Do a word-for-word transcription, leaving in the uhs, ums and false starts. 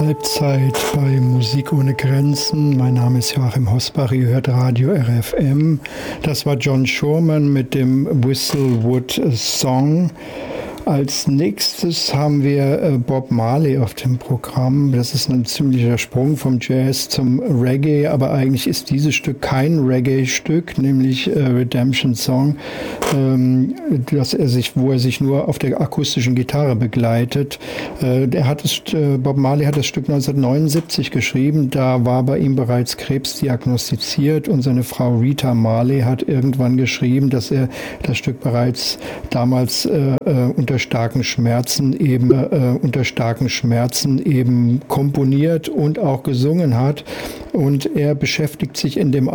Halbzeit bei Musik ohne Grenzen. Mein Name ist Joachim Hosbach, ihr hört Radio R F M. Das war John Shurman mit dem Whistlewood Song. Als nächstes haben wir Bob Marley auf dem Programm. Das ist ein ziemlicher Sprung vom Jazz zum Reggae, aber eigentlich ist dieses Stück kein Reggae-Stück, nämlich Redemption Song, dass er sich, wo er sich nur auf der akustischen Gitarre begleitet. Er hat es, Bob Marley hat das Stück neunzehnhundertneunundsiebzig geschrieben. Da war bei ihm bereits Krebs diagnostiziert und seine Frau Rita Marley hat irgendwann geschrieben, dass er das Stück bereits damals äh, unter starken Schmerzen eben äh, unter starken Schmerzen eben komponiert und auch gesungen hat. Und er beschäftigt sich in dem